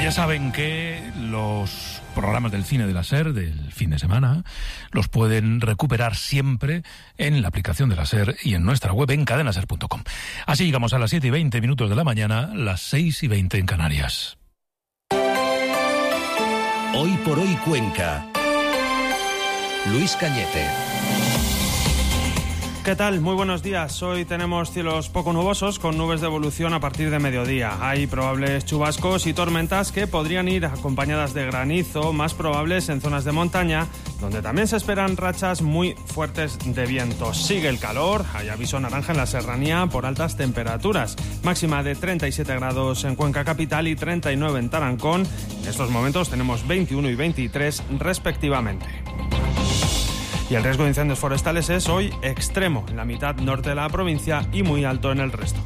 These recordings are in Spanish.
Ya saben que los programas del cine de la SER del fin de semana los pueden recuperar siempre en la aplicación de la SER y en nuestra web en cadenaser.com. Así llegamos a las 7:20 de la mañana, las 6:20 en Canarias. Hoy por hoy Cuenca. Luis Cañete. ¿Qué tal? Muy buenos días. Hoy tenemos cielos poco nubosos con nubes de evolución a partir de mediodía. Hay probables chubascos y tormentas que podrían ir acompañadas de granizo, más probables en zonas de montaña, donde también se esperan rachas muy fuertes de viento. Sigue el calor, hay aviso naranja en la serranía por altas temperaturas. Máxima de 37 grados en Cuenca capital y 39 en Tarancón. En estos momentos tenemos 21 y 23 respectivamente. Y el riesgo de incendios forestales es hoy extremo en la mitad norte de la provincia y muy alto en el resto.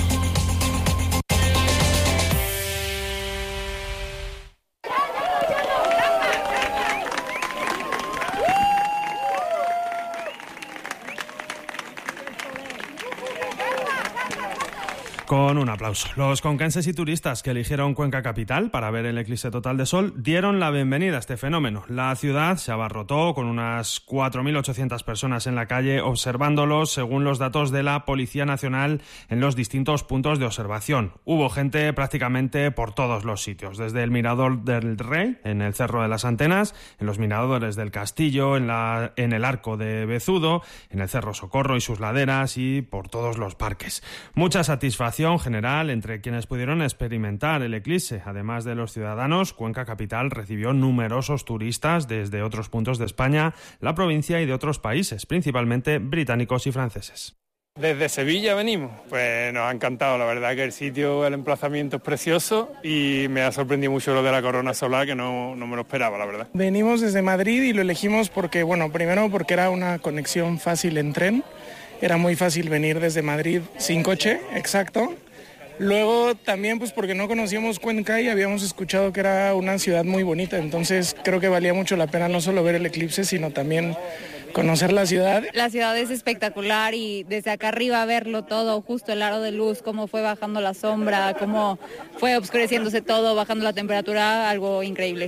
Con un aplauso. Los conquenses y turistas que eligieron Cuenca capital para ver el eclipse total de sol dieron la bienvenida a este fenómeno. La ciudad se abarrotó con unas 4.800 personas en la calle observándolos, según los datos de la Policía Nacional, en los distintos puntos de observación. Hubo gente prácticamente por todos los sitios, desde el Mirador del Rey, en el Cerro de las Antenas, en los miradores del Castillo, en el Arco de Bezudo, en el Cerro Socorro y sus laderas y por todos los parques. Mucha satisfacción general entre quienes pudieron experimentar el eclipse. Además de los ciudadanos, Cuenca capital recibió numerosos turistas desde otros puntos de España, la provincia y de otros países, principalmente británicos y franceses. Desde Sevilla venimos, pues nos ha encantado, la verdad que el sitio, el emplazamiento es precioso y me ha sorprendido mucho lo de la corona solar, que no me lo esperaba, la verdad. Venimos desde Madrid y lo elegimos porque, primero porque era una conexión fácil en tren. Era muy fácil venir desde Madrid sin coche, exacto. Luego también pues porque no conocíamos Cuenca y habíamos escuchado que era una ciudad muy bonita, entonces creo que valía mucho la pena no solo ver el eclipse, sino también conocer la ciudad. La ciudad es espectacular y desde acá arriba verlo todo, justo el aro de luz, cómo fue bajando la sombra, cómo fue oscureciéndose todo, bajando la temperatura, algo increíble.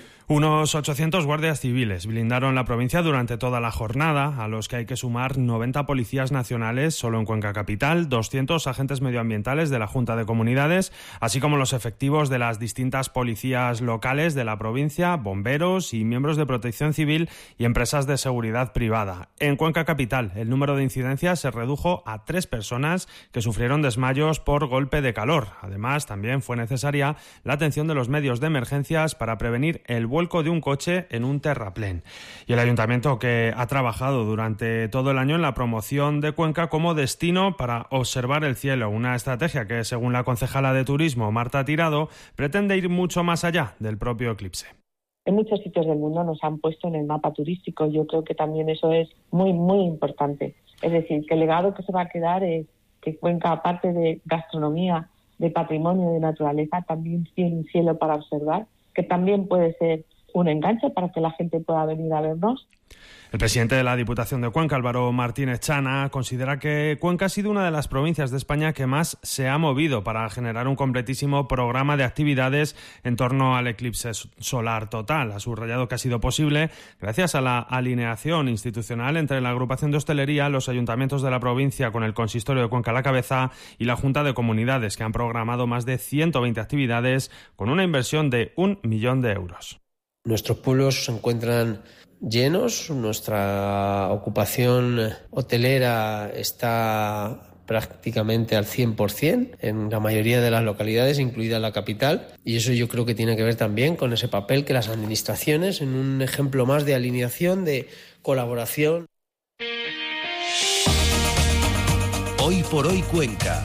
Unos 800 guardias civiles blindaron la provincia durante toda la jornada, a los que hay que sumar 90 policías nacionales solo en Cuenca capital, 200 agentes medioambientales de la Junta de Comunidades, así como los efectivos de las distintas policías locales de la provincia, bomberos y miembros de protección civil y empresas de seguridad privada. En Cuenca capital, el número de incidencias se redujo a 3 personas que sufrieron desmayos por golpe de calor. Además, también fue necesaria la atención de los medios de emergencias para prevenir el vuelco de un coche en un terraplén. Y el ayuntamiento, que ha trabajado durante todo el año en la promoción de Cuenca como destino para observar el cielo, una estrategia que, según la concejala de turismo Marta Tirado, pretende ir mucho más allá del propio eclipse. En muchos sitios del mundo nos han puesto en el mapa turístico. Yo creo que también eso es muy, muy importante. Es decir, que el legado que se va a quedar es que Cuenca, aparte de gastronomía, de patrimonio, de naturaleza, también tiene un cielo para observar, que también puede ser un enganche para que la gente pueda venir a vernos. El presidente de la Diputación de Cuenca, Álvaro Martínez Chana, considera que Cuenca ha sido una de las provincias de España que más se ha movido para generar un completísimo programa de actividades en torno al eclipse solar total. Ha subrayado que ha sido posible gracias a la alineación institucional entre la agrupación de hostelería, los ayuntamientos de la provincia con el consistorio de Cuenca a la cabeza y la Junta de Comunidades, que han programado más de 120 actividades con una inversión de 1 millón de euros. Nuestros pueblos se encuentran llenos, nuestra ocupación hotelera está prácticamente al 100% en la mayoría de las localidades, incluida la capital, y eso yo creo que tiene que ver también con ese papel que las administraciones, en un ejemplo más de alineación, de colaboración. Hoy por hoy Cuenca.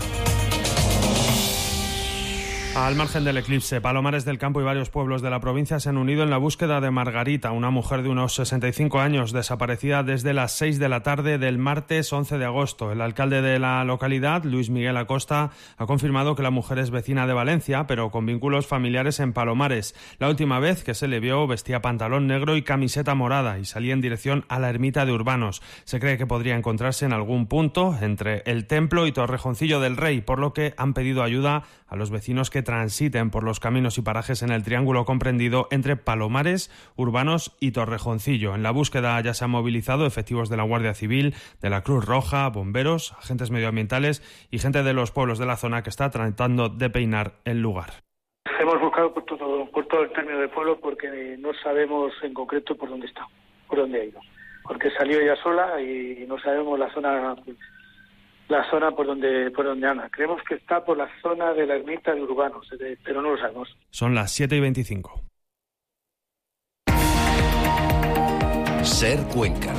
Al margen del eclipse, Palomares del Campo y varios pueblos de la provincia se han unido en la búsqueda de Margarita, una mujer de unos 65 años desaparecida desde las 6 de la tarde del martes 11 de agosto. El alcalde de la localidad, Luis Miguel Acosta, ha confirmado que la mujer es vecina de Valencia, pero con vínculos familiares en Palomares. La última vez que se le vio vestía pantalón negro y camiseta morada y salía en dirección a la ermita de Urbanos. Se cree que podría encontrarse en algún punto entre el templo y Torrejoncillo del Rey, por lo que han pedido ayuda a los vecinos que que transiten por los caminos y parajes en el triángulo comprendido entre Palomares, Urbanos y Torrejoncillo. En la búsqueda ya se han movilizado efectivos de la Guardia Civil, de la Cruz Roja, bomberos, agentes medioambientales y gente de los pueblos de la zona que está tratando de peinar el lugar. Hemos buscado por todo el término del pueblo porque no sabemos en concreto por dónde está, por dónde ha ido. Porque salió ella sola y no sabemos la zona por donde anda. Creemos que está por la zona de la ermita de Urbanos, pero no lo sabemos. Son las 7:25. Ser Cuenca.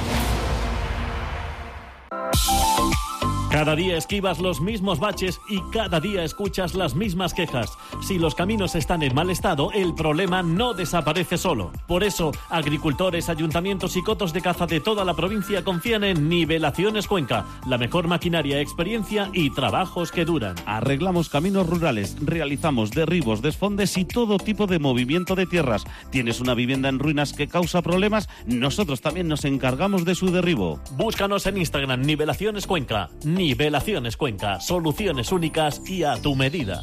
Cada día esquivas los mismos baches y cada día escuchas las mismas quejas. Si los caminos están en mal estado, el problema no desaparece solo. Por eso, agricultores, ayuntamientos y cotos de caza de toda la provincia confían en Nivelaciones Cuenca, la mejor maquinaria, experiencia y trabajos que duran. Arreglamos caminos rurales, realizamos derribos, desfondes y todo tipo de movimiento de tierras. ¿Tienes una vivienda en ruinas que causa problemas? Nosotros también nos encargamos de su derribo. Búscanos en Instagram, Nivelaciones Cuenca. Nivelaciones Cuenca, soluciones únicas y a tu medida.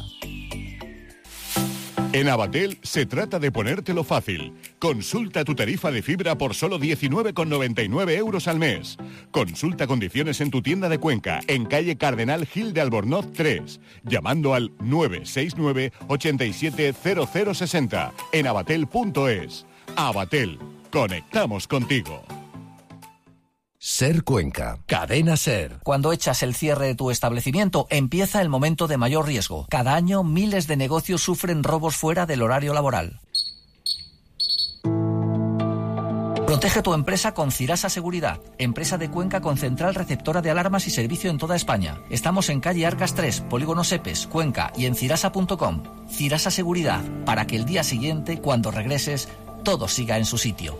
En Abatel se trata de ponértelo fácil. Consulta tu tarifa de fibra por solo 19,99 euros al mes. Consulta condiciones en tu tienda de Cuenca, en calle Cardenal Gil de Albornoz 3, llamando al 969 87 0060 en abatel.es. Abatel, conectamos contigo. Ser Cuenca, Cadena Ser. Cuando echas el cierre de tu establecimiento, empieza el momento de mayor riesgo. Cada año, miles de negocios sufren robos fuera del horario laboral. Protege tu empresa con Cirasa Seguridad, empresa de Cuenca con central receptora de alarmas y servicio en toda España. Estamos en calle Arcas 3, Polígono Sepes, Cuenca y en cirasa.com. Cirasa Seguridad, para que el día siguiente, cuando regreses, todo siga en su sitio.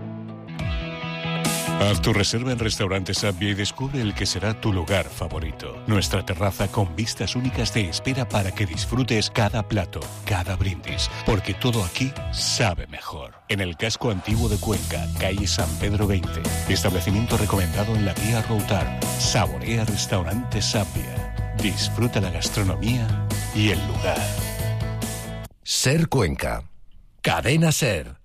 Haz tu reserva en Restaurantes Sabia y descubre el que será tu lugar favorito. Nuestra terraza con vistas únicas te espera para que disfrutes cada plato, cada brindis, porque todo aquí sabe mejor. En el casco antiguo de Cuenca, calle San Pedro 20. Establecimiento recomendado en la guía Routar. Saborea Restaurantes Sabia. Disfruta la gastronomía y el lugar. Ser Cuenca, Cadena Ser.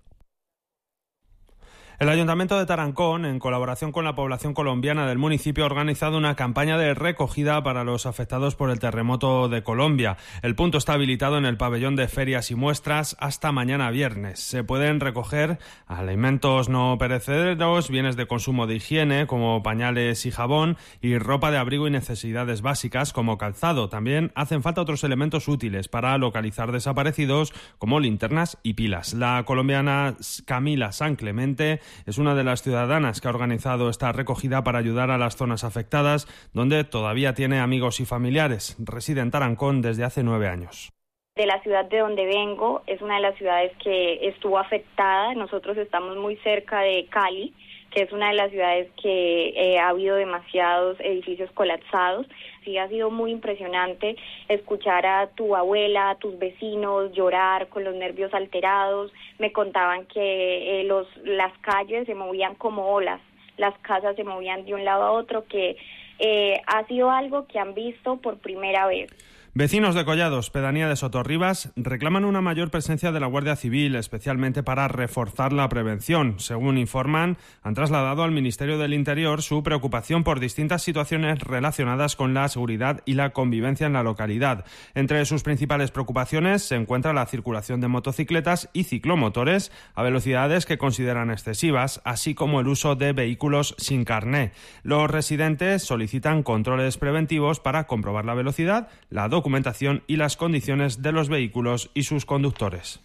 El Ayuntamiento de Tarancón, en colaboración con la población colombiana del municipio, ha organizado una campaña de recogida para los afectados por el terremoto de Colombia. El punto está habilitado en el pabellón de ferias y muestras hasta mañana viernes. Se pueden recoger alimentos no perecederos, bienes de consumo de higiene como pañales y jabón y ropa de abrigo y necesidades básicas como calzado. También hacen falta otros elementos útiles para localizar desaparecidos como linternas y pilas. La colombiana Camila San Clemente es una de las ciudadanas que ha organizado esta recogida para ayudar a las zonas afectadas, donde todavía tiene amigos y familiares. Reside en Tarancón desde hace 9 años. De la ciudad de donde vengo, es una de las ciudades que estuvo afectada. Nosotros estamos muy cerca de Cali, que es una de las ciudades que ha habido demasiados edificios colapsados. Sí, ha sido muy impresionante escuchar a tu abuela, a tus vecinos llorar con los nervios alterados. Me contaban que las calles se movían como olas, las casas se movían de un lado a otro, que ha sido algo que han visto por primera vez. Vecinos de Collados, pedanía de Sotorribas, reclaman una mayor presencia de la Guardia Civil, especialmente para reforzar la prevención. Según informan, han trasladado al Ministerio del Interior su preocupación por distintas situaciones relacionadas con la seguridad y la convivencia en la localidad. Entre sus principales preocupaciones se encuentra la circulación de motocicletas y ciclomotores a velocidades que consideran excesivas, así como el uso de vehículos sin carné. Los residentes solicitan controles preventivos para comprobar la velocidad, la documentación y las condiciones de los vehículos y sus conductores.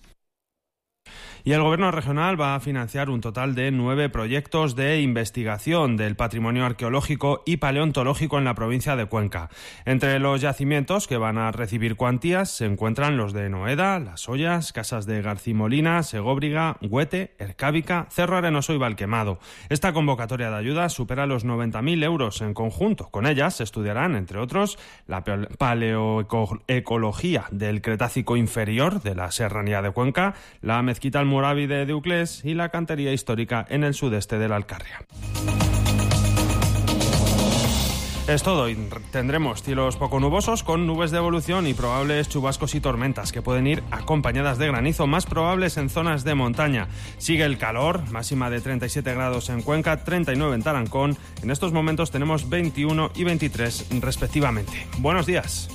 Y el Gobierno regional va a financiar un total de 9 proyectos de investigación del patrimonio arqueológico y paleontológico en la provincia de Cuenca. Entre los yacimientos que van a recibir cuantías se encuentran los de Noeda, Las Ollas, Casas de Garcimolina, Segóbriga, Huete, Ercábica, Cerro Arenoso y Valquemado. Esta convocatoria de ayuda supera los 90.000 euros en conjunto. Con ellas se estudiarán, entre otros, la paleoecología del Cretácico inferior de la Serranía de Cuenca, la mezquita almorávide de Uclés y la cantería histórica en el sudeste de la Alcarria. Es todo, y tendremos cielos poco nubosos con nubes de evolución y probables chubascos y tormentas que pueden ir acompañadas de granizo, más probables en zonas de montaña. Sigue el calor, máxima de 37 grados en Cuenca, 39 en Tarancón. En estos momentos tenemos 21 y 23 respectivamente. Buenos días.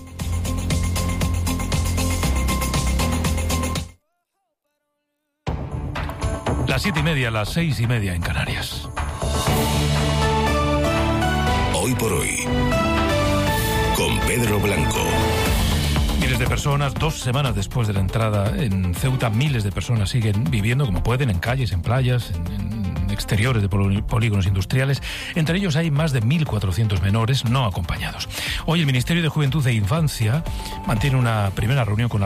Las 7:30, las 6:30 en Canarias. Hoy por hoy, con Pedro Blanco. Miles de personas, 2 semanas después de la entrada en Ceuta, miles de personas siguen viviendo como pueden, en calles, en playas, en exteriores de polígonos industriales. Entre ellos hay más de 1.400 menores no acompañados. Hoy el Ministerio de Juventud e Infancia mantiene una primera reunión con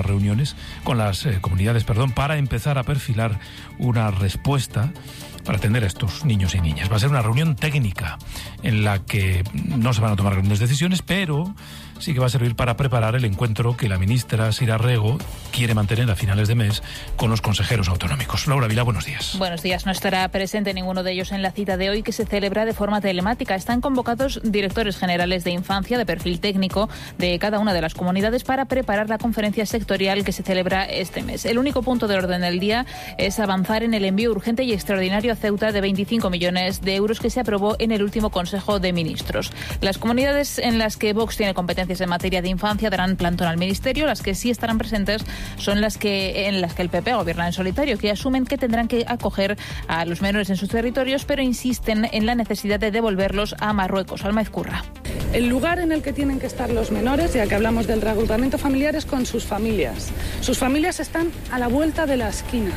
las comunidades, para empezar a perfilar una respuesta para atender a estos niños y niñas. Va a ser una reunión técnica en la que no se van a tomar grandes decisiones, pero sí que va a servir para preparar el encuentro que la ministra Sira Rego quiere mantener a finales de mes con los consejeros autonómicos. Laura Vilá, buenos días. Buenos días. No estará presente ninguno de ellos en la cita de hoy, que se celebra de forma telemática. Están convocados directores generales de infancia de perfil técnico de cada una de las comunidades para preparar la conferencia sectorial que se celebra este mes. El único punto de orden del día es avanzar en el envío urgente y extraordinario a Ceuta de 25 millones de euros que se aprobó en el último Consejo de Ministros. Las comunidades en las que Vox tiene competencias en materia de infancia darán plantón al Ministerio. Las que sí estarán presentes son en las que el PP gobierna en solitario, que asumen que tendrán que acoger a los menores en sus territorios, pero insisten en la necesidad de devolverlos a Marruecos. Alma Ezcurra. El lugar en el que tienen que estar los menores, ya que hablamos del reagrupamiento familiar, es con sus familias. Sus familias están a la vuelta de la esquina.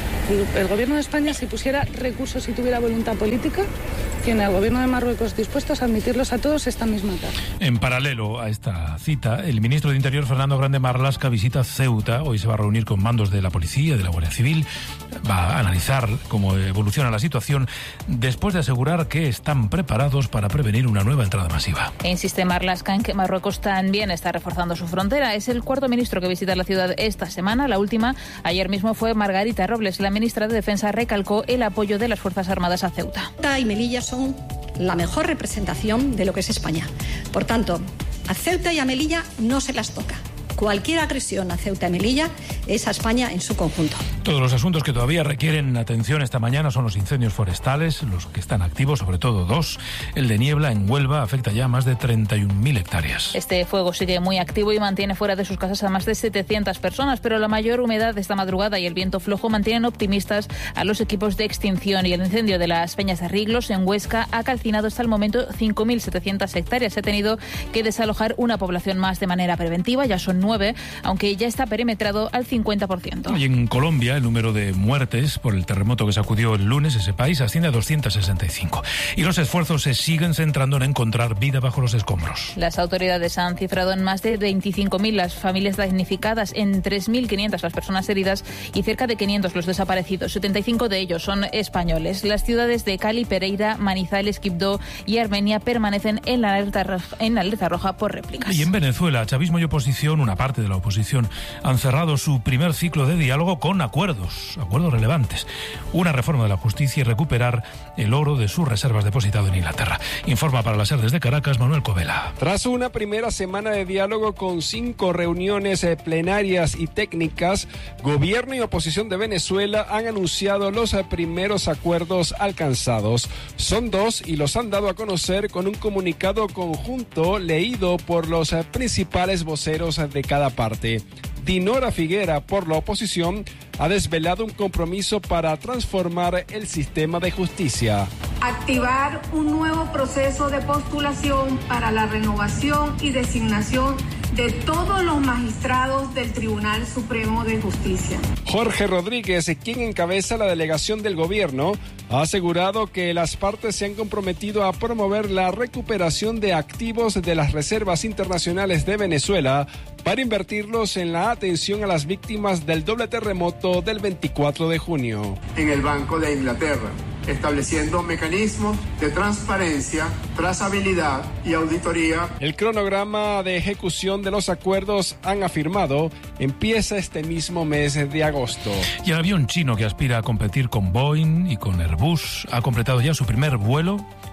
El Gobierno de España, si pusiera recursos y tuviera voluntad política, tiene al Gobierno de Marruecos dispuestos a admitirlos a todos esta misma tarde. En paralelo a esta cita, el ministro de Interior, Fernando Grande Marlaska, visita Ceuta. Hoy se va a reunir con mandos de la Policía, de la Guardia Civil. Va a analizar cómo evoluciona la situación después de asegurar que están preparados para prevenir una nueva entrada masiva. E insiste Marlaska en que Marruecos también está reforzando su frontera. Es el cuarto ministro que visita la ciudad esta semana. La última, ayer mismo, fue Margarita Robles. La ministra de Defensa recalcó el apoyo de las Fuerzas Armadas a Ceuta. Ceuta y Melilla son la mejor representación de lo que es España. Por tanto, a Ceuta y a Melilla no se las toca. Cualquier agresión a Ceuta y Melilla es a España en su conjunto. Todos los asuntos que todavía requieren atención esta mañana son los incendios forestales, los que están activos, sobre todo 2. El de Niebla, en Huelva, afecta ya a más de 31.000 hectáreas. Este fuego sigue muy activo y mantiene fuera de sus casas a más de 700 personas, pero la mayor humedad de esta madrugada y el viento flojo mantienen optimistas a los equipos de extinción, y el incendio de las Peñas de Riglos, en Huesca, ha calcinado hasta el momento 5.700 hectáreas. Se ha tenido que desalojar una población más de manera preventiva, ya son 9, aunque ya está perimetrado al 50%. Y en Colombia, el número de muertes por el terremoto que sacudió el lunes ese país asciende a 265. Y los esfuerzos se siguen centrando en encontrar vida bajo los escombros. Las autoridades han cifrado en más de 25.000 las familias damnificadas, en 3.500 las personas heridas y cerca de 500 los desaparecidos. 75 de ellos son españoles. Las ciudades de Cali, Pereira, Manizales, Quibdó y Armenia permanecen en la alerta roja por réplicas. Y en Venezuela, chavismo y oposición, una parte de la oposición, han cerrado su primer ciclo de diálogo con acuerdos relevantes. Una reforma de la justicia y recuperar el oro de sus reservas depositado en Inglaterra. Informa para la SER desde Caracas, Manuel Covela. Tras una primera semana de diálogo con 5 reuniones plenarias y técnicas, gobierno y oposición de Venezuela han anunciado los primeros acuerdos alcanzados. Son 2 y los han dado a conocer con un comunicado conjunto leído por los principales voceros de cada parte. Dinora Figuera, por la oposición, ha desvelado un compromiso para transformar el sistema de justicia. Activar un nuevo proceso de postulación para la renovación y designación de todos los magistrados del Tribunal Supremo de Justicia. Jorge Rodríguez, quien encabeza la delegación del gobierno, ha asegurado que las partes se han comprometido a promover la recuperación de activos de las reservas internacionales de Venezuela para invertirlos en la atención a las víctimas del doble terremoto del 24 de junio. En el Banco de Inglaterra, estableciendo mecanismos de transparencia, trazabilidad y auditoría. El cronograma de ejecución de los acuerdos, han afirmado, empieza este mismo mes de agosto. Y el avión chino que aspira a competir con Boeing y con Airbus ha completado ya su primer vuelo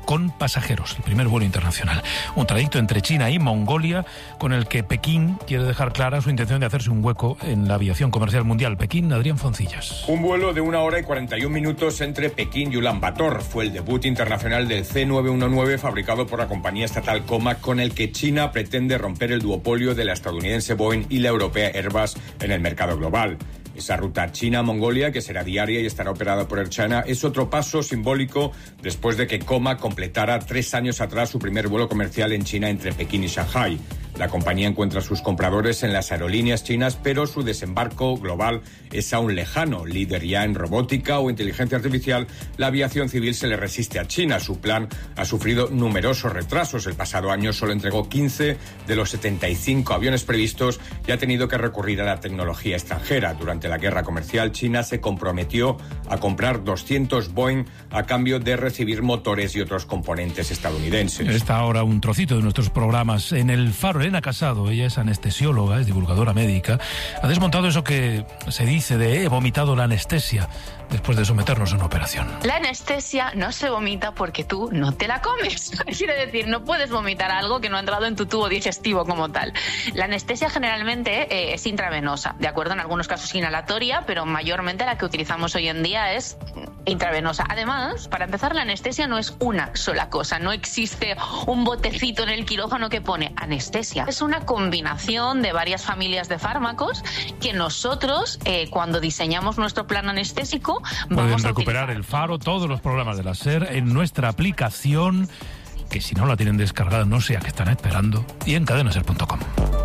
con pasajeros, el primer vuelo internacional. Un trayecto entre China y Mongolia con el que Pekín quiere dejar clara su intención de hacerse un hueco en la aviación comercial mundial. Pekín, Adrián Foncillas. Un vuelo de 1 hora y 41 minutos entre Pekín y Ulan Bator fue el debut internacional del C919 fabricado por la compañía estatal Comac, con el que China pretende romper el duopolio de la estadounidense Boeing y la europea Airbus en el mercado global. Esa ruta China-Mongolia, que será diaria y estará operada por Air China, es otro paso simbólico después de que Comac completara 3 años atrás su primer vuelo comercial en China entre Pekín y Shanghái. La compañía encuentra sus compradores en las aerolíneas chinas, pero su desembarco global es aún lejano. Líder ya en robótica o inteligencia artificial, la aviación civil se le resiste a China. Su plan ha sufrido numerosos retrasos. El pasado año solo entregó 15 de los 75 aviones previstos y ha tenido que recurrir a la tecnología extranjera. Durante la guerra comercial, China se comprometió a comprar 200 Boeing a cambio de recibir motores y otros componentes estadounidenses. Está ahora un trocito de nuestros programas en El Faro. Elena Casado, ella es anestesióloga, es divulgadora médica, ha desmontado eso que se dice de he vomitado la anestesia después de someternos a una operación. La anestesia no se vomita porque tú no te la comes. Quiere decir, no puedes vomitar algo que no ha entrado en tu tubo digestivo como tal. La anestesia generalmente es intravenosa, de acuerdo, en algunos casos inhalatoria, pero mayormente la que utilizamos hoy en día es intravenosa. Además, para empezar, la anestesia no es una sola cosa, no existe un botecito en el quirófano que pone anestesia. Es una combinación de varias familias de fármacos que nosotros, cuando diseñamos nuestro plan anestésico, pueden recuperar El Faro, todos los programas de la SER en nuestra aplicación, que si no la tienen descargada no sé a qué están esperando, y en cadenaser.com.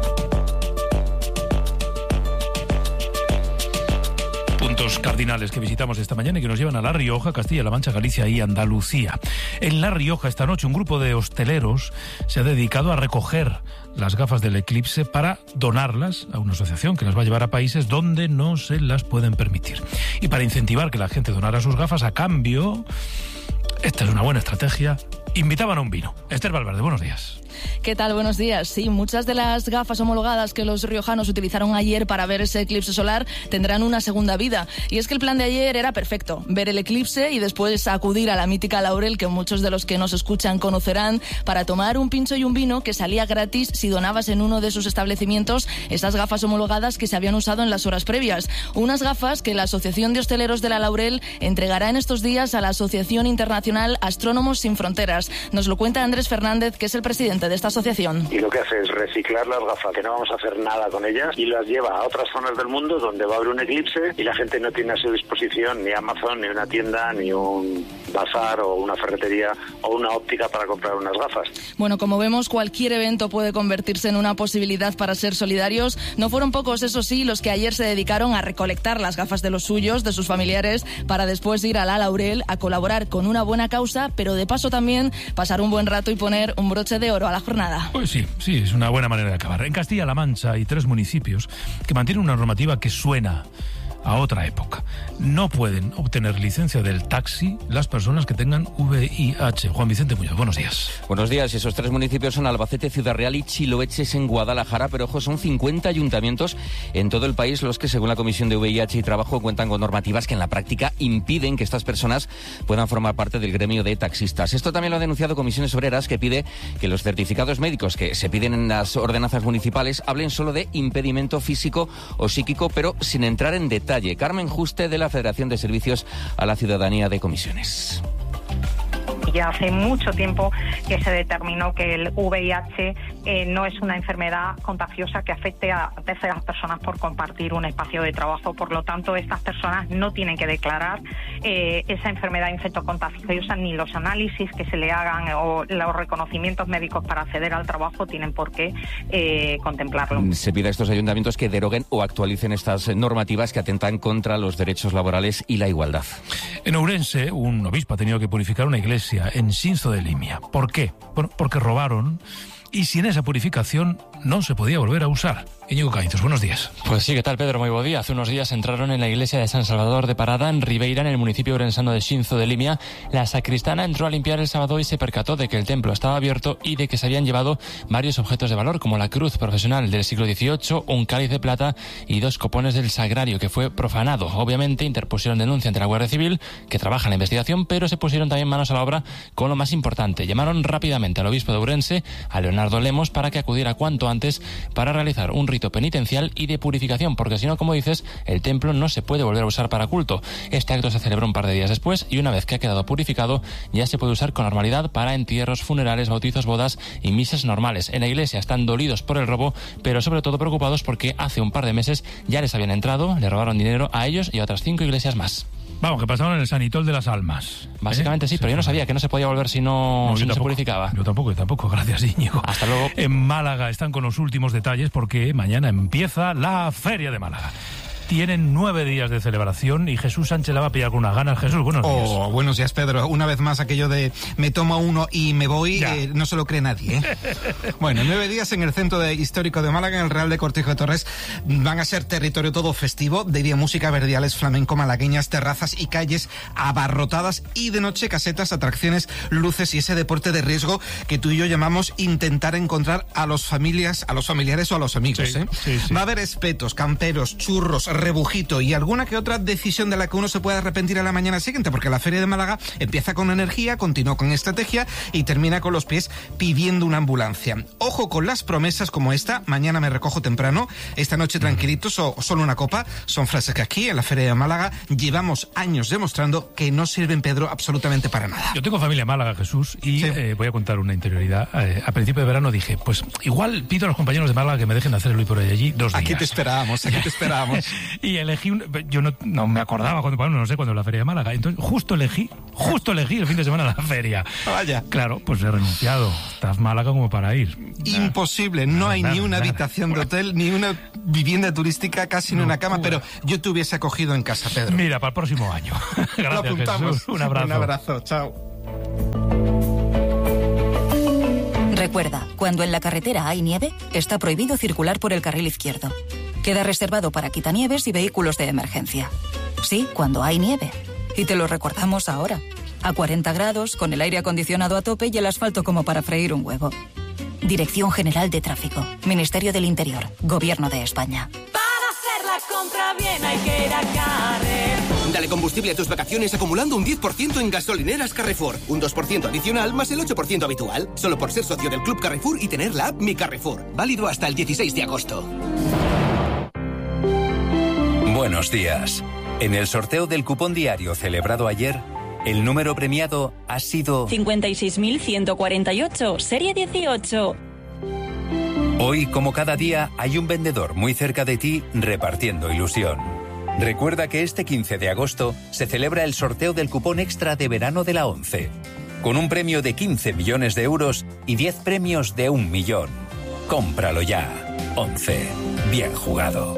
Puntos cardinales que visitamos esta mañana y que nos llevan a La Rioja, Castilla-La Mancha, Galicia y Andalucía. En La Rioja esta noche un grupo de hosteleros se ha dedicado a recoger las gafas del eclipse para donarlas a una asociación que las va a llevar a países donde no se las pueden permitir. Y para incentivar que la gente donara sus gafas, a cambio, esta es una buena estrategia, invitaban a un vino. Esther Valverde, buenos días. ¿Qué tal? Buenos días. Sí, muchas de las gafas homologadas que los riojanos utilizaron ayer para ver ese eclipse solar tendrán una segunda vida. Y es que el plan de ayer era perfecto: ver el eclipse y después acudir a la mítica Laurel, que muchos de los que nos escuchan conocerán, para tomar un pincho y un vino que salía gratis si donabas en uno de sus establecimientos esas gafas homologadas que se habían usado en las horas previas. Unas gafas que la Asociación de Hosteleros de la Laurel entregará en estos días a la Asociación Internacional Astrónomos Sin Fronteras. Nos lo cuenta Andrés Fernández, que es el presidente de esta asociación. Y lo que hace es reciclar las gafas, que no vamos a hacer nada con ellas, y las lleva a otras zonas del mundo donde va a haber un eclipse y la gente no tiene a su disposición ni Amazon, ni una tienda, ni un bazar o una ferretería o una óptica para comprar unas gafas. Bueno, como vemos, cualquier evento puede convertirse en una posibilidad para ser solidarios. No fueron pocos, eso sí, los que ayer se dedicaron a recolectar las gafas de los suyos, de sus familiares, para después ir a la Laurel a colaborar con una buena causa, pero de paso también pasar un buen rato y poner un broche de oro a la jornada. Pues sí, es una buena manera de acabar. En Castilla-La Mancha hay 3 municipios que mantienen una normativa que suena a otra época. No pueden obtener licencia del taxi las personas que tengan VIH. Juan Vicente Muñoz, buenos días. Buenos días. Esos 3 municipios son Albacete, Ciudad Real y Chiloeches en Guadalajara, pero ojo, son 50 ayuntamientos en todo el país los que, según la Comisión de VIH y Trabajo, cuentan con normativas que en la práctica impiden que estas personas puedan formar parte del gremio de taxistas. Esto también lo ha denunciado Comisiones Obreras, que pide que los certificados médicos que se piden en las ordenanzas municipales hablen solo de impedimento físico o psíquico, pero sin entrar en detalle. Carmen Juste, de la Federación de Servicios a la Ciudadanía de Comisiones. Ya hace mucho tiempo que se determinó que el VIH no es una enfermedad contagiosa que afecte a terceras personas por compartir un espacio de trabajo. Por lo tanto, estas personas no tienen que declarar esa enfermedad infectocontagiosa, ni los análisis que se le hagan o los reconocimientos médicos para acceder al trabajo tienen por qué contemplarlo. Se pide a estos ayuntamientos que deroguen o actualicen estas normativas que atentan contra los derechos laborales y la igualdad. En Ourense, un obispo ha tenido que purificar una iglesia en Sinzo de Limia. ¿Por qué? Bueno, porque robaron, y sin esa purificación no se podía volver a usar. Íñigo Cañizos, buenos días. Pues sí, ¿qué tal, Pedro? Muy buen día. Hace unos días entraron en la iglesia de San Salvador de Parada, en Ribeira, en el municipio orensano de Xinzo de Limia. La sacristana entró a limpiar el sábado y se percató de que el templo estaba abierto y de que se habían llevado varios objetos de valor, como la cruz profesional del siglo XVIII, un cáliz de plata y 2 copones del sagrario, que fue profanado. Obviamente interpusieron denuncia ante la Guardia Civil, que trabaja en la investigación, pero se pusieron también manos a la obra con lo más importante. Llamaron rápidamente al obispo de Ourense, a Leonardo Lemos, para que acudiera cuanto antes para realizar un rito penitencial y de purificación, porque si no, como dices, el templo no se puede volver a usar para culto. Este acto se celebró un par de días después y una vez que ha quedado purificado ya se puede usar con normalidad para entierros, funerales, bautizos, bodas y misas normales. En la iglesia están dolidos por el robo, pero sobre todo preocupados porque hace un par de meses ya les habían entrado, le robaron dinero a ellos y a otras 5 iglesias más. Vamos, que pasaron en el Sanitol de las Almas. Básicamente sí, pero yo no sabía que no se podía volver si no se purificaba. Yo tampoco, gracias, Íñigo. Hasta luego. En Málaga están con los últimos detalles porque mañana empieza la Feria de Málaga. Tienen 9 días de celebración y Jesús Sánchez la va a pillar con unas ganas. Jesús, buenos días. Buenos días, Pedro. Una vez más aquello de me tomo uno y me voy, no se lo cree nadie, ¿eh? Bueno, 9 días en el centro histórico de Málaga, en el Real de Cortijo de Torres. Van a ser territorio todo festivo. De día música, verdiales, flamenco, malagueñas, terrazas y calles abarrotadas. Y de noche casetas, atracciones, luces y ese deporte de riesgo que tú y yo llamamos intentar encontrar a los familiares o a los amigos, ¿eh? Sí. Va a haber espetos, camperos, churros, rebujito y alguna que otra decisión de la que uno se puede arrepentir a la mañana siguiente, porque la Feria de Málaga empieza con energía, continúa con estrategia y termina con los pies pidiendo una ambulancia. Ojo con las promesas como esta: mañana me recojo temprano, esta noche tranquilitos o solo una copa. Son frases que aquí en la Feria de Málaga llevamos años demostrando que no sirven, Pedro, absolutamente para nada. Yo tengo familia en Málaga, Jesús, y voy a contar una interioridad. A principio de verano dije, pues igual pido a los compañeros de Málaga que me dejen hacer el hoy por allí 2 días. Aquí te esperábamos. Y elegí, yo no me acordaba cuando la Feria de Málaga, entonces justo elegí el fin de semana la feria. Vaya. Claro, pues he renunciado. Estás Málaga como para ir. Imposible, no hay ni una habitación de hotel, ni una vivienda turística, casi ni una cama, pero yo te hubiese acogido en casa, Pedro. Mira, para el próximo año. Gracias, lo apuntamos. Jesús. Un abrazo. Un abrazo, chao. Recuerda, cuando en la carretera hay nieve, está prohibido circular por el carril izquierdo. Queda reservado para quitanieves y vehículos de emergencia. Sí, cuando hay nieve. Y te lo recordamos ahora. A 40 grados, con el aire acondicionado a tope y el asfalto como para freír un huevo. Dirección General de Tráfico. Ministerio del Interior. Gobierno de España. Para hacer la compra bien hay que ir a Carrefour. Dale combustible a tus vacaciones acumulando un 10% en gasolineras Carrefour. Un 2% adicional más el 8% habitual. Solo por ser socio del Club Carrefour y tener la app Mi Carrefour. Válido hasta el 16 de agosto. Buenos días. En el sorteo del cupón diario celebrado ayer, el número premiado ha sido 56.148, serie 18. Hoy, como cada día, hay un vendedor muy cerca de ti repartiendo ilusión. Recuerda que este 15 de agosto se celebra el sorteo del cupón extra de verano de la ONCE, con un premio de 15 millones de euros y 10 premios de 1 millón. Cómpralo ya. ONCE. Bien jugado.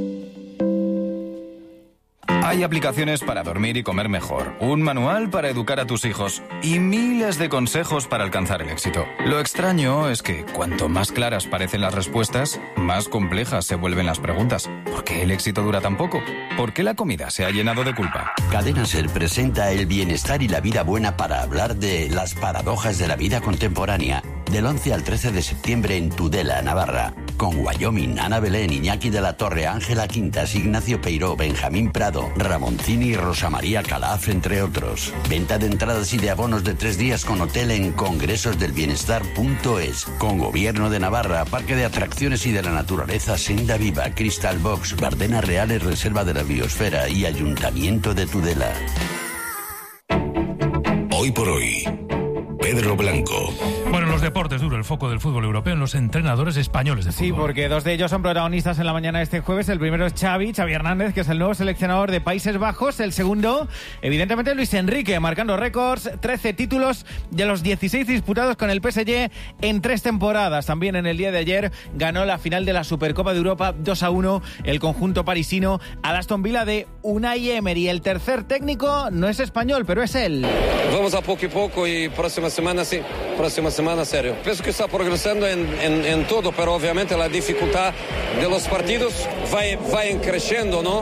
Hay aplicaciones para dormir y comer mejor, un manual para educar a tus hijos y miles de consejos para alcanzar el éxito. Lo extraño es que cuanto más claras parecen las respuestas, más complejas se vuelven las preguntas. ¿Por qué el éxito dura tan poco? ¿Por qué la comida se ha llenado de culpa? Cadena SER presenta el bienestar y la vida buena para hablar de las paradojas de la vida contemporánea. Del 11 al 13 de septiembre en Tudela, Navarra. Con Wyoming, Ana Belén, Iñaki de la Torre, Ángela Quintas, Ignacio Peiró, Benjamín Prado, Ramoncini y Rosa María Calaf, entre otros. Venta de entradas y de abonos de 3 días con hotel en congresosdelbienestar.es. Con Gobierno de Navarra, Parque de Atracciones y de la Naturaleza Senda Viva, Crystal Box, Bardenas Reales, Reserva de la Biosfera y Ayuntamiento de Tudela. Hoy por hoy, Pedro Blanco. Bueno, los deportes, duro el foco del fútbol europeo en los entrenadores españoles de fútbol. Sí, porque 2 de ellos son protagonistas en la mañana de este jueves. El primero es Xavi Hernández, que es el nuevo seleccionador de Países Bajos. El segundo, evidentemente, Luis Enrique, marcando récords, 13 títulos de los 16 disputados con el PSG en 3 temporadas. También en el día de ayer ganó la final de la Supercopa de Europa 2-1 el conjunto parisino al Aston Villa de Unai Emery. El tercer técnico no es español, pero es él. Vamos a poco y poco y próxima semana serio. Pienso que está progresando en todo, pero obviamente la dificultad de los partidos va creciendo, ¿no?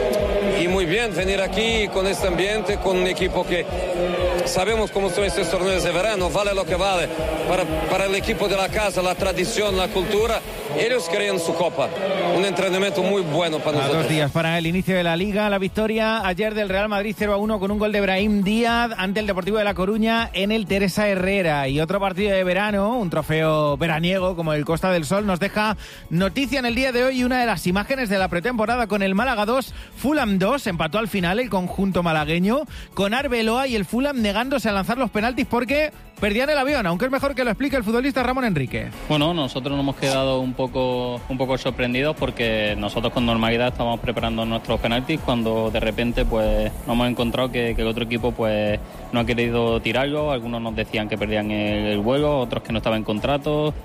Y muy bien venir aquí con este ambiente, con un equipo que sabemos cómo son estos torneos de verano, vale lo que vale. Para el equipo de la casa, la tradición, la cultura, ellos querían su copa. Un entrenamiento muy bueno para nosotros. 2 días para el inicio de la Liga. La victoria ayer del Real Madrid 0-1 con un gol de Brahim Díaz ante el Deportivo de La Coruña en el Teresa Herrera. Y otro partido de verano, un trofeo veraniego como el Costa del Sol, nos deja noticia en el día de hoy, una de las imágenes de la pretemporada con el Málaga 2, Fulham 2. Empató al final el conjunto malagueño con Arbeloa y el Fulham negándose a lanzar los penaltis porque perdían el avión, aunque es mejor que lo explique el futbolista Ramón Enrique. Bueno, nosotros nos hemos quedado un poco sorprendidos porque nosotros con normalidad estábamos preparando nuestros penaltis cuando de repente pues nos hemos encontrado que el otro equipo pues no ha querido tirarlo. Algunos nos decían que perdían el vuelo, otros que no estaban en contrato,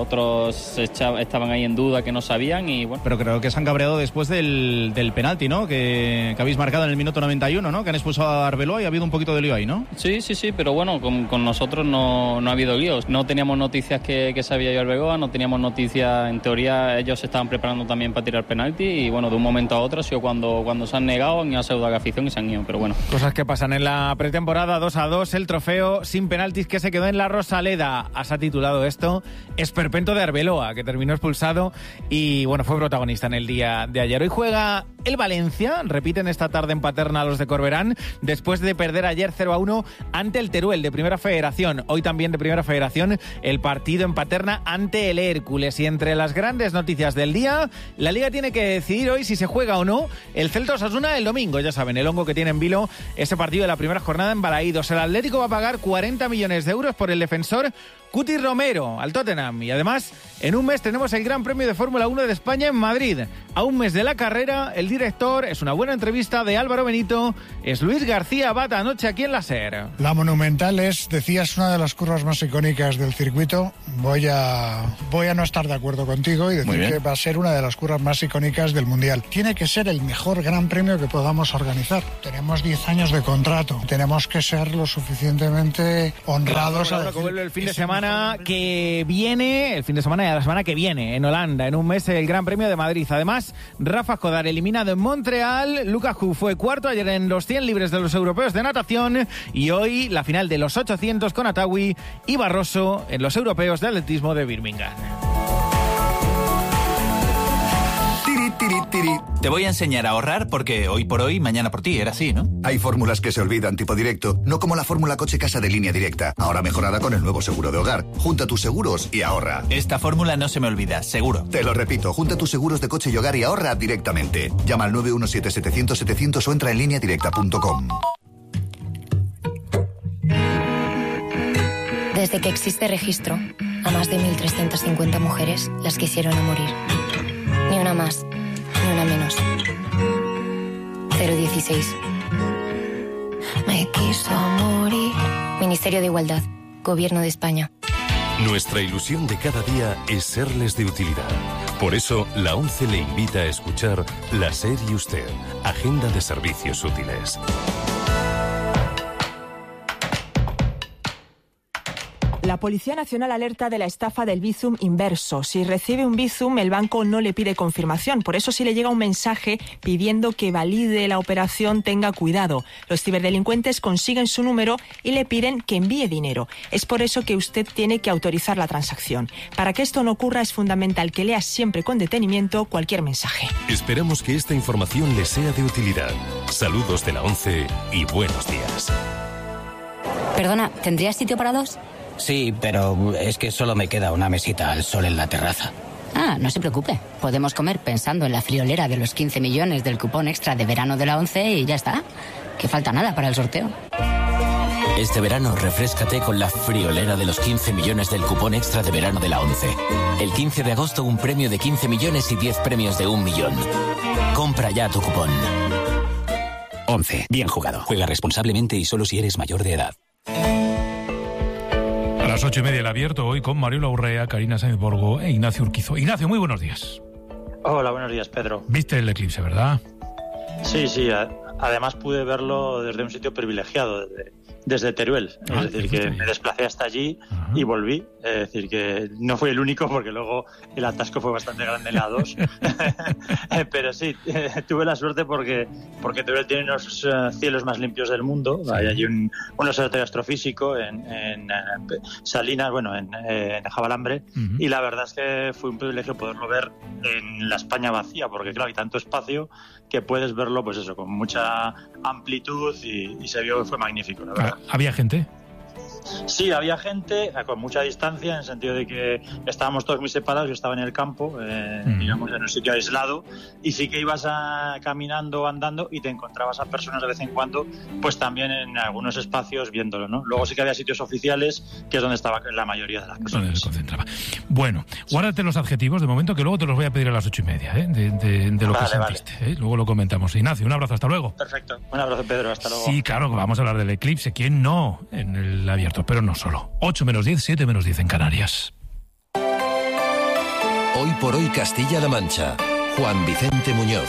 otros estaban ahí en duda que no sabían y bueno. Pero creo que se han cabreado después del penalti, ¿no? Que habéis marcado en el minuto 91, ¿no? Que han expulsado a Arbeloa y ha habido un poquito de lío ahí, ¿no? Sí, pero bueno, con nosotros no ha habido líos. No teníamos noticias que se había ido Arbeloa, no teníamos noticias, en teoría ellos se estaban preparando también para tirar penalti y bueno, de un momento a otro ha sido cuando se han negado, han ido a saludar a la afición y se han ido, pero bueno. Cosas que pasan en la pretemporada. 2-2 el trofeo sin penaltis que se quedó en la Rosaleda. Se ha titulado esto Esperpento de Arbeloa, que terminó expulsado y bueno, fue protagonista en el día de ayer. Hoy juega el Valencia, repiten esta tarde en Paterna los de Corberán, después de perder ayer 0-1 ante el Teruel de Primera Federación. Hoy también de Primera Federación el partido en Paterna ante el Hércules. Y entre las grandes noticias del día, la Liga tiene que decidir hoy si se juega o no el Celta Osasuna el domingo. Ya saben, el hongo que tiene en vilo ese partido de la primera jornada en Balaídos. El Atlético va a pagar 40 millones de euros por el defensor Cuti Romero al Tottenham. Y además, en un mes tenemos el Gran Premio de Fórmula 1 de España en Madrid. A un mes de la carrera, el director, es una buena entrevista de Álvaro Benito, es Luis García Abad anoche aquí en la SER. La Monumental es, decías, una de las curvas más icónicas del circuito. Voy a no estar de acuerdo contigo y decir que va a ser una de las curvas más icónicas del Mundial. Tiene que ser el mejor Gran Premio que podamos organizar. Tenemos 10 años de contrato. Tenemos que ser lo suficientemente honrados. El fin de semana que viene, el fin de semana y la semana que viene en Holanda, en un mes el Gran Premio de Madrid. Además, Rafa Kodar eliminado en Montreal, Lucas Hu fue cuarto ayer en los 100 libres de los europeos de natación y hoy la final de los 800 con Atawi y Barroso en los europeos de atletismo de Birmingham. Te voy a enseñar a ahorrar porque hoy por hoy, mañana por ti, era así, ¿no? Hay fórmulas que se olvidan, tipo directo, no como la fórmula coche casa de Línea Directa, ahora mejorada con el nuevo seguro de hogar. Junta tus seguros y ahorra. Esta fórmula no se me olvida, seguro. Te lo repito, junta tus seguros de coche y hogar y ahorra directamente. Llama al 917-700-700 o entra en lineadirecta.com. Desde que existe registro, a más de 1.350 mujeres las quisieron a morir. Ni una más, ni una menos. 016. Me quiso morir. Ministerio de Igualdad, Gobierno de España. Nuestra ilusión de cada día es serles de utilidad. Por eso, la ONCE le invita a escuchar La SER y Usted, Agenda de Servicios Útiles. La Policía Nacional alerta de la estafa del Bizum inverso. Si recibe un Bizum, el banco no le pide confirmación. Por eso, si le llega un mensaje pidiendo que valide la operación, tenga cuidado. Los ciberdelincuentes consiguen su número y le piden que envíe dinero. Es por eso que usted tiene que autorizar la transacción. Para que esto no ocurra, es fundamental que lea siempre con detenimiento cualquier mensaje. Esperamos que esta información le sea de utilidad. Saludos de la ONCE y buenos días. Perdona, ¿tendrías sitio para dos? Sí, pero es que solo me queda una mesita al sol en la terraza. Ah, no se preocupe. Podemos comer pensando en la friolera de los 15 millones del cupón extra de verano de la ONCE y ya está. Que falta nada para el sorteo. Este verano, refréscate con la friolera de los 15 millones del cupón extra de verano de la ONCE. El 15 de agosto, un premio de 15 millones y 10 premios de 1 millón. Compra ya tu cupón. ONCE. Bien jugado. Juega responsablemente y solo si eres mayor de edad. A las 8:30 el abierto hoy con Mariola Urrea, Karina Sainz Borgo e Ignacio Urquizo. Ignacio, muy buenos días. Hola, buenos días, Pedro. ¿Viste el eclipse, verdad? Sí. Además pude verlo desde un sitio privilegiado, desde desde Teruel. Es decir, que me desplacé hasta allí y volví. Es decir, que no fui el único, porque luego el atasco fue bastante grande en la A2. Pero sí, tuve la suerte porque Teruel tiene unos cielos más limpios del mundo. Hay allí un observatorio astrofísico en Salinas, en Jabalambre. Y la verdad es que fue un privilegio poderlo ver en la España vacía, porque claro, hay tanto espacio que puedes verlo, pues eso, con mucha amplitud y se vio que fue magnífico, la verdad. ¿Había gente? Sí, había gente con mucha distancia, en el sentido de que estábamos todos muy separados. Yo estaba en el campo, digamos, en un sitio aislado, y sí que ibas caminando, andando, y te encontrabas a personas de vez en cuando, pues también en algunos espacios viéndolo, ¿no? Luego sí que había sitios oficiales, que es donde estaba la mayoría de las personas. Donde se concentraba. Bueno, guárdate los adjetivos de momento, que luego te los voy a pedir a las 8:30, de lo que sentiste. Luego lo comentamos. Ignacio, un abrazo, hasta luego. Perfecto, un abrazo, Pedro, hasta luego. Sí, claro, vamos a hablar del eclipse. ¿Quién no? En el abierto. Pero no solo. 8-10, 7-10 en Canarias. Hoy por hoy Castilla-La Mancha. Juan Vicente Muñoz.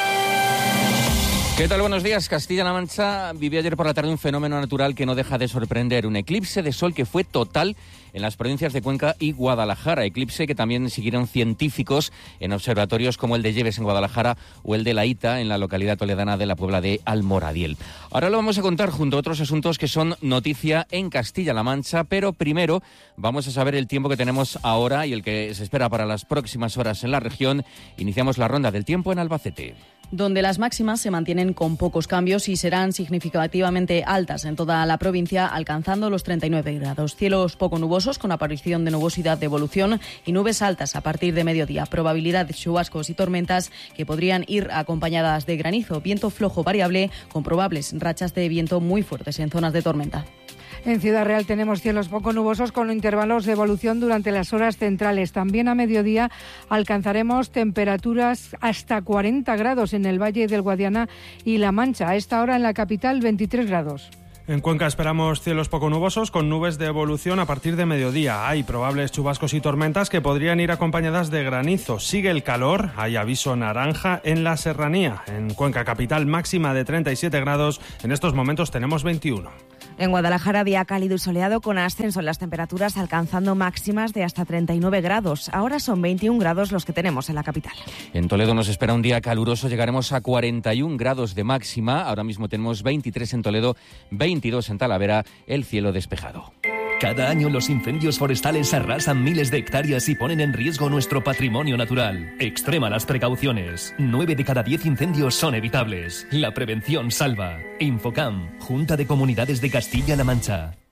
¿Qué tal? Buenos días. Castilla-La Mancha vivió ayer por la tarde un fenómeno natural que no deja de sorprender. Un eclipse de sol que fue total en las provincias de Cuenca y Guadalajara. Eclipse que también siguieron científicos en observatorios como el de Lleves en Guadalajara o el de La Hita en la localidad toledana de la Puebla de Almoradiel. Ahora lo vamos a contar junto a otros asuntos que son noticia en Castilla-La Mancha, pero primero vamos a saber el tiempo que tenemos ahora y el que se espera para las próximas horas en la región. Iniciamos la ronda del tiempo en Albacete, donde las máximas se mantienen con pocos cambios y serán significativamente altas en toda la provincia, alcanzando los 39 grados. Cielos poco nubosos, con aparición de nubosidad de evolución y nubes altas a partir de mediodía. Probabilidad de chubascos y tormentas que podrían ir acompañadas de granizo. Viento flojo variable, con probables rachas de viento muy fuertes en zonas de tormenta. En Ciudad Real tenemos cielos poco nubosos con intervalos de evolución durante las horas centrales. También a mediodía alcanzaremos temperaturas hasta 40 grados en el Valle del Guadiana y La Mancha. A esta hora en la capital 23 grados. En Cuenca esperamos cielos poco nubosos con nubes de evolución a partir de mediodía. Hay probables chubascos y tormentas que podrían ir acompañadas de granizo. Sigue el calor, hay aviso naranja en la serranía. En Cuenca capital máxima de 37 grados, en estos momentos tenemos 21. En Guadalajara, día cálido y soleado con ascenso en las temperaturas, alcanzando máximas de hasta 39 grados. Ahora son 21 grados los que tenemos en la capital. En Toledo nos espera un día caluroso, llegaremos a 41 grados de máxima. Ahora mismo tenemos 23 en Toledo, 22 en Talavera, el cielo despejado. Cada año los incendios forestales arrasan miles de hectáreas y ponen en riesgo nuestro patrimonio natural. Extrema las precauciones. 9 de cada 10 incendios son evitables. La prevención salva. Infocam, Junta de Comunidades de Castilla-La Mancha.